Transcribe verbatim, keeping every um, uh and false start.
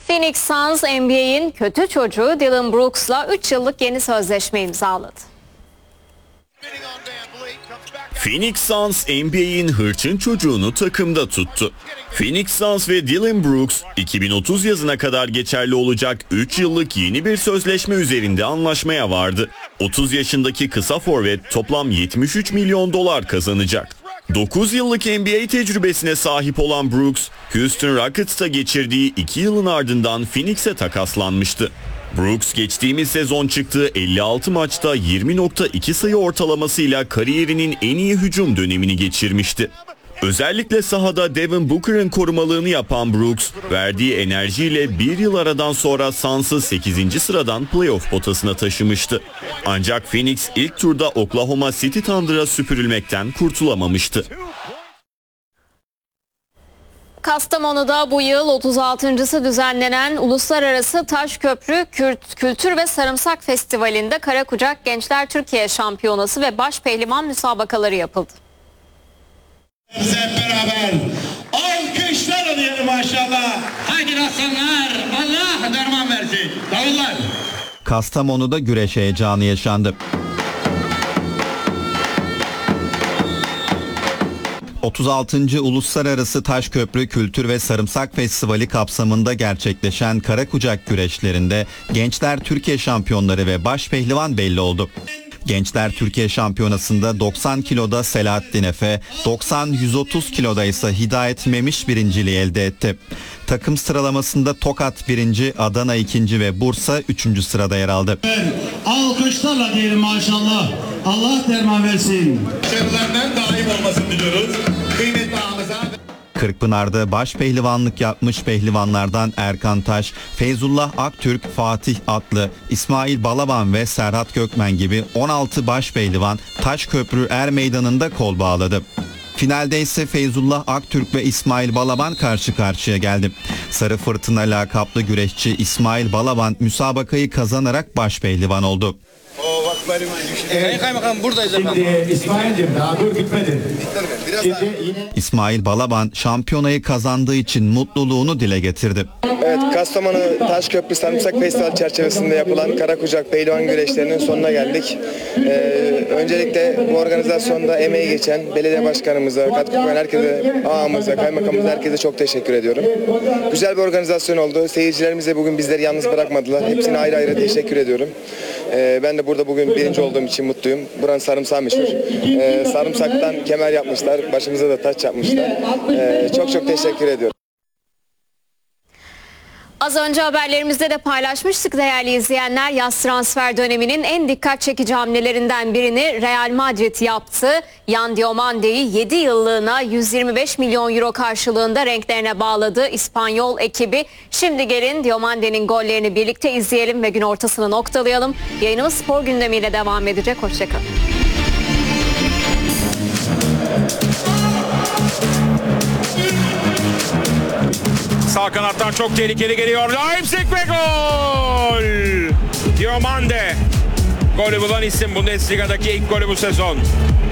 Phoenix Suns N B A'in kötü çocuğu Dillon Brooks'la üç yıllık yeni sözleşme imzaladı. Phoenix Suns N B A'in hırçın çocuğunu takımda tuttu. Phoenix Suns ve Dillon Brooks iki bin otuz yazına kadar geçerli olacak üç yıllık yeni bir sözleşme üzerinde anlaşmaya vardı. otuz yaşındaki kısa forvet toplam yetmiş üç milyon dolar kazanacak. dokuz yıllık N B A tecrübesine sahip olan Brooks, Houston Rockets'ta geçirdiği iki yılın ardından Phoenix'e takaslanmıştı. Brooks geçtiğimiz sezon çıktığı elli altı maçta yirmi nokta iki sayı ortalamasıyla kariyerinin en iyi hücum dönemini geçirmişti. Özellikle sahada Devin Booker'ın korumalığını yapan Brooks, verdiği enerjiyle bir yıl aradan sonra Suns'ı sekizinci sıradan playoff potasına taşımıştı. Ancak Phoenix ilk turda Oklahoma City Thunder'a süpürülmekten kurtulamamıştı. Kastamonu'da bu yıl otuz altıncısı düzenlenen Uluslararası Taşköprü Kültür ve Sarımsak Festivali'nde Karakucak Gençler Türkiye Şampiyonası ve Baş Pehlivan müsabakaları yapıldı. Hep beraber alkışlar diyelim maşallah. Haydi aslanlar, Allah derman versin. Davullar. Kastamonu'da güreş heyecanı yaşandı. otuz altıncı Uluslararası Taşköprü Kültür ve Sarımsak Festivali kapsamında gerçekleşen Karakucak güreşlerinde Gençler Türkiye Şampiyonları ve Baş Pehlivan belli oldu. Gençler Türkiye Şampiyonası'nda doksan kiloda Selahattin Efe, doksan yüz otuz kiloda ise Hidayet Memiş birinciliği elde etti. Takım sıralamasında Tokat birinci, Adana ikinci ve Bursa üçüncü sırada yer aldı. Alkışlarla diyelim maşallah. Allah derman versin. Başarılarından daim olmasını diliyoruz. Kıymetli ağamıza. Kırkpınar'da baş pehlivanlık yapmış pehlivanlardan Erkan Taş, Feyzullah Aktürk, Fatih Atlı, İsmail Balaban ve Serhat Gökmen gibi on altı baş pehlivan Taşköprü Er Meydanı'nda kol bağladı. Finalde ise Feyzullah Aktürk ve İsmail Balaban karşı karşıya geldi. Sarı Fırtına lakaplı güreşçi İsmail Balaban müsabakayı kazanarak baş pehlivan oldu. Evet. Kaymakam buradayız efendim. Şimdi İsmail'cim daha dur bitmedi. Şimdi yine... İsmail Balaban şampiyonayı kazandığı için mutluluğunu dile getirdi. Evet, Kastamonu Taşköprü Sarımsak Festival çerçevesinde yapılan Karakucak Pehlivan güreşlerinin sonuna geldik. Ee, öncelikle bu organizasyonda emeği geçen belediye başkanımıza, katkı koyan herkese, ağamıza, kaymakamımıza, herkese çok teşekkür ediyorum. Güzel bir organizasyon oldu. Seyircilerimiz de bugün bizleri yalnız bırakmadılar. Hepsine ayrı ayrı teşekkür ediyorum. Ee, ben de burada bugün birinci olduğum için mutluyum. Buranın sarımsağı meşhur. Ee, sarımsaktan kemer yapmışlar, başımıza da taç yapmışlar. Ee, çok çok teşekkür ediyorum. Az önce haberlerimizde de paylaşmıştık değerli izleyenler. Yaz transfer döneminin en dikkat çekici hamlelerinden birini Real Madrid yaptı. Yan Diomande'yi yedi yıllığına yüz yirmi beş milyon euro karşılığında renklerine bağladı İspanyol ekibi. Şimdi gelin Diomande'nin gollerini birlikte izleyelim ve gün ortasını noktalayalım. Yayınımız spor gündemiyle devam edecek. Hoşçakalın. Sağ kanattan çok tehlikeli geliyor. Leipzig ve gol! Diomande. Golü bulan isim, Bundesliga'daki ilk golü bu sezon.